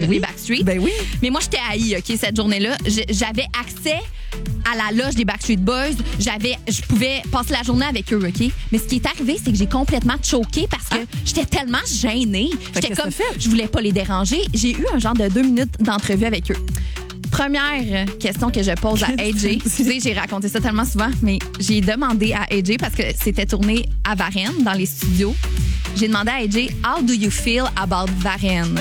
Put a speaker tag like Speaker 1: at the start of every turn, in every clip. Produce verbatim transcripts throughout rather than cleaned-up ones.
Speaker 1: ben
Speaker 2: oui.
Speaker 1: des Backstreet.
Speaker 2: Ben oui.
Speaker 1: Mais moi, j'étais haïe, OK, cette journée-là. Je- J'avais accès à la loge des Backstreet Boys. J'avais, je pouvais passer la journée avec eux, OK? Mais ce qui est arrivé, c'est que j'ai complètement choqué parce que
Speaker 2: Ah.
Speaker 1: j'étais tellement gênée. J'étais
Speaker 2: qu'est-ce
Speaker 1: comme,
Speaker 2: que t'as fait?
Speaker 1: je voulais pas les déranger. J'ai eu un genre de deux minutes d'entrevue avec eux. Première question que je pose à A J. Excusez, j'ai raconté ça tellement souvent, mais j'ai demandé à A J parce que c'était tourné à Varennes, dans les studios. J'ai demandé à A J, how do you feel about Varennes?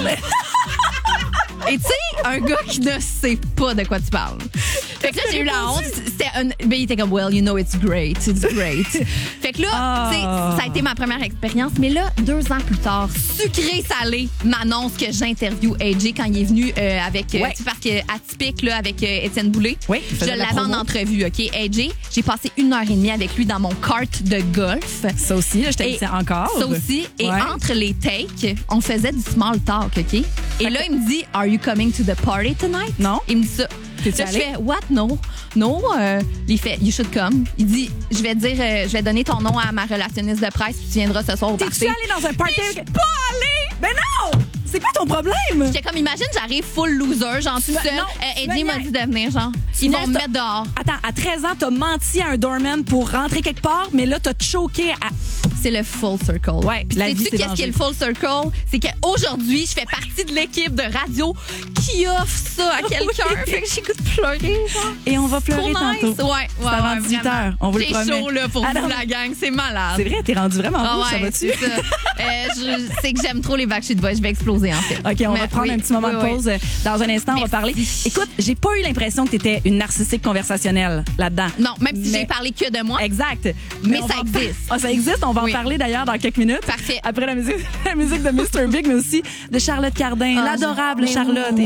Speaker 1: Et tu sais, un gars qui ne sait pas de quoi tu parles. Fait que là, j'ai eu la honte. C'était un... Ben, il était comme, well, you know, it's great. It's great. Fait que là, tu sais, ça a été ma première expérience. Mais là, deux ans plus tard, sucré-salé m'annonce que j'interview A J quand il est venu euh, avec... euh,
Speaker 2: Ouais.
Speaker 1: tu sais, parce que atypique, là, avec euh, Étienne Boulay.
Speaker 2: Oui, il
Speaker 1: Je
Speaker 2: faisait de la
Speaker 1: l'avais en
Speaker 2: promo.
Speaker 1: entrevue, OK? A J, j'ai passé une heure et demie avec lui dans mon kart de golf.
Speaker 2: Ça aussi, là, je t'ai
Speaker 1: Et
Speaker 2: dit c'est encore.
Speaker 1: Ça aussi. Et
Speaker 2: Ouais.
Speaker 1: entre les takes, on faisait du small talk, OK? Et là, il me dit, are you coming to the party tonight?
Speaker 2: Non.
Speaker 1: Il me dit ça.
Speaker 2: T'es-tu
Speaker 1: Là, je
Speaker 2: allé?
Speaker 1: fais, what? No. No. Euh, il fait, you should come. Il dit, je vais dire, euh, je vais donner ton nom à ma relationniste de presse, puis tu viendras ce soir au
Speaker 2: T'es-tu
Speaker 1: party.
Speaker 2: allé dans un party?
Speaker 1: Mais je suis pas allée!
Speaker 2: Ben non! C'est quoi ton problème?
Speaker 1: J'étais comme, imagine, j'arrive full loser, genre tout
Speaker 2: me-
Speaker 1: seul.
Speaker 2: non,
Speaker 1: Euh,
Speaker 2: tu
Speaker 1: A J
Speaker 2: me
Speaker 1: m'a
Speaker 2: niaises.
Speaker 1: dit de venir, genre. Ils vont
Speaker 2: niaises,
Speaker 1: me
Speaker 2: t'as-
Speaker 1: mettre dehors.
Speaker 2: Attends, à treize ans, t'as menti à un doorman pour rentrer quelque part, mais là, t'as choqué à...
Speaker 1: C'est le full circle.
Speaker 2: Ouais,
Speaker 1: Puis
Speaker 2: la
Speaker 1: sais-tu
Speaker 2: vie, c'est
Speaker 1: qu'est-ce qui est le full circle? C'est qu'aujourd'hui, je fais partie de l'équipe de radio qui offre ça à quelqu'un.
Speaker 2: Oui.
Speaker 1: Fait que j'ai goût de pleurer, genre.
Speaker 2: Et on va pleurer
Speaker 1: Trop nice.
Speaker 2: tantôt.
Speaker 1: Ouais, ouais,
Speaker 2: C'est avant
Speaker 1: ouais,
Speaker 2: dix-huit
Speaker 1: vraiment.
Speaker 2: heures, on vous le
Speaker 1: J'ai
Speaker 2: promet.
Speaker 1: chaud, là, pour
Speaker 2: Ah
Speaker 1: vous,
Speaker 2: non.
Speaker 1: la gang. C'est malade.
Speaker 2: C'est vrai, t'es rendu vraiment
Speaker 1: Ah
Speaker 2: rouge, ça
Speaker 1: ouais,
Speaker 2: va-tu?
Speaker 1: c'est ça. Euh, je- c'est que j'aime trop les Backstreet Boys. Je vais exploser, en fait.
Speaker 2: OK, on
Speaker 1: Mais
Speaker 2: va prendre
Speaker 1: oui,
Speaker 2: un petit moment
Speaker 1: oui,
Speaker 2: de
Speaker 1: oui.
Speaker 2: pause. Dans un instant, on va
Speaker 1: Merci.
Speaker 2: parler. Écoute, j'ai pas eu l'impression que t'étais une narcissique conversationnelle là-dedans.
Speaker 1: Non, même si
Speaker 2: Mais-
Speaker 1: j'ai parlé que de moi.
Speaker 2: Exact.
Speaker 1: Mais
Speaker 2: on
Speaker 1: ça
Speaker 2: va en-
Speaker 1: existe.
Speaker 2: Ah, ça existe. On va
Speaker 1: Oui.
Speaker 2: en parler d'ailleurs dans quelques minutes.
Speaker 1: Parfait.
Speaker 2: Après la musique, la musique de mister Big, mais aussi de Charlotte Cardin,
Speaker 1: Ah,
Speaker 2: l'adorable
Speaker 1: mais
Speaker 2: Charlotte.
Speaker 1: oui.